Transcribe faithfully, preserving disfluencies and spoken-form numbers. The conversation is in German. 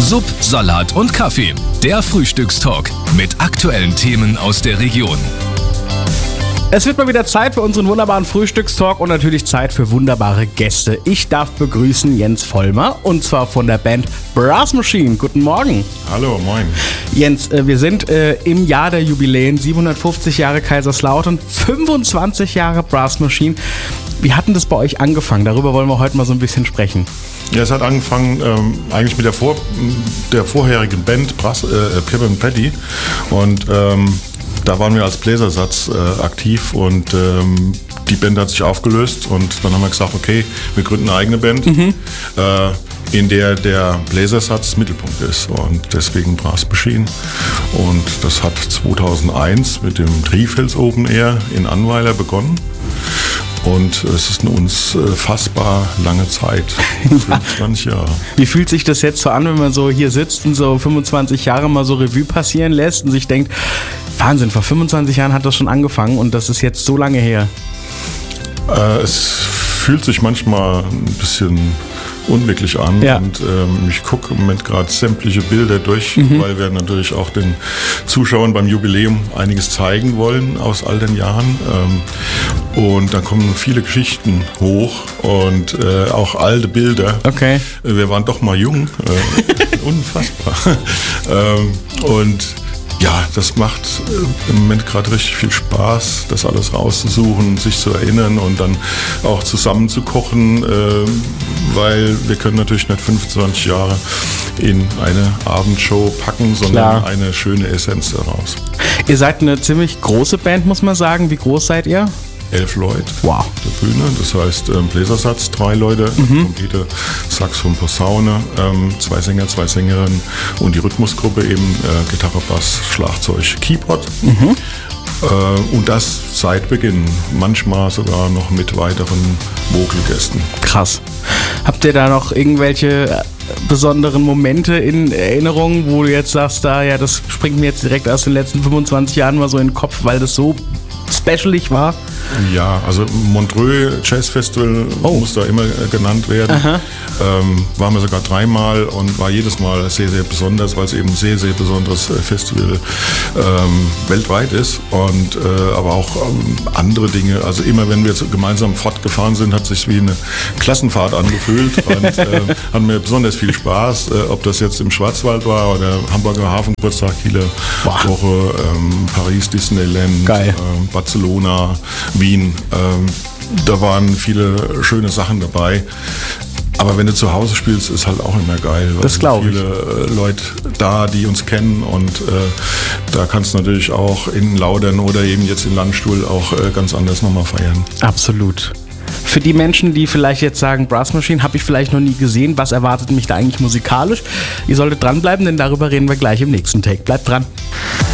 Sub, Salat und Kaffee. Der Frühstückstalk mit aktuellen Themen aus der Region. Es wird mal wieder Zeit für unseren wunderbaren Frühstückstalk und natürlich Zeit für wunderbare Gäste. Ich darf begrüßen Jens Vollmer und zwar von der Band Brass Machine. Guten Morgen. Hallo, moin. Jens, wir sind äh, im Jahr der Jubiläen, siebenhundertfünfzig Jahre Kaiserslautern, fünfundzwanzig Jahre Brass Machine. Wie hat denn das bei euch angefangen? Darüber wollen wir heute mal so ein bisschen sprechen. Ja, es hat angefangen ähm, eigentlich mit der, vor, der vorherigen Band Brass, äh, Pip and Patty und ähm, da waren wir als Bläsersatz äh, aktiv und ähm, die Band hat sich aufgelöst und dann haben wir gesagt, okay, wir gründen eine eigene Band, mhm. äh, in der der Bläsersatz Mittelpunkt ist und deswegen Brass Machine. Und das hat zweitausendeins mit dem Trifels Open Air in Annweiler begonnen. Und es ist eine unfassbar lange Zeit, fünfundzwanzig Jahre. Wie fühlt sich das jetzt so an, wenn man so hier sitzt und so fünfundzwanzig Jahre mal so Revue passieren lässt und sich denkt, Wahnsinn, vor fünfundzwanzig Jahren hat das schon angefangen und das ist jetzt so lange her? Äh, es fühlt sich manchmal ein bisschen unwirklich an ja. und ähm, ich gucke im Moment gerade sämtliche Bilder durch, mhm. weil wir natürlich auch den Zuschauern beim Jubiläum einiges zeigen wollen aus all den Jahren ähm, und da kommen viele Geschichten hoch und äh, auch alte Bilder. Okay. Wir waren doch mal jung, äh, unfassbar ähm, und ja, das macht im Moment gerade richtig viel Spaß, das alles rauszusuchen, sich zu erinnern und dann auch zusammen zu kochen, äh, weil wir können natürlich nicht fünfundzwanzig Jahre in eine Abendshow packen, sondern Klar. eine schöne Essenz daraus. Ihr seid eine ziemlich große Band, muss man sagen. Wie groß seid ihr? Elf Leute wow. auf der Bühne, das heißt ähm, Bläsersatz, drei Leute, mhm. Trompete, Saxophon, Posaune, ähm, zwei Sänger, zwei Sängerinnen und die Rhythmusgruppe eben äh, Gitarre, Bass, Schlagzeug, Keyboard. Mhm. Äh, und das seit Beginn, manchmal sogar noch mit weiteren Vocalgästen. Krass. Habt ihr da noch irgendwelche besonderen Momente in Erinnerung, wo du jetzt sagst, da ja, das springt mir jetzt direkt aus den letzten fünfundzwanzig Jahren mal so in den Kopf, weil das so specialig war? Ja, also Montreux Jazz Festival oh. muss da immer genannt werden. Ähm, waren wir sogar dreimal und war jedes Mal sehr, sehr besonders, weil es eben ein sehr, sehr besonderes Festival ähm, weltweit ist. Und äh, aber auch ähm, andere Dinge. Also immer, wenn wir gemeinsam fortgefahren sind, hat sich wie eine Klassenfahrt angefühlt und äh, hatten wir besonders viel Spaß. Äh, ob das jetzt im Schwarzwald war oder Hamburger Hafengeburtstag, Kieler Woche, ähm, Paris Disneyland, Geil. Äh, Barcelona, Wien. Ähm, da waren viele schöne Sachen dabei. Aber wenn du zu Hause spielst, ist halt auch immer geil. Weil das glaube ich. Viele Leute da, die uns kennen und äh, da kannst du natürlich auch in Laudern oder eben jetzt in Landstuhl auch äh, ganz anders nochmal feiern. Absolut. Für die Menschen, die vielleicht jetzt sagen, Brass Machine habe ich vielleicht noch nie gesehen, was erwartet mich da eigentlich musikalisch? Ihr solltet dranbleiben, denn darüber reden wir gleich im nächsten Take. Bleibt dran.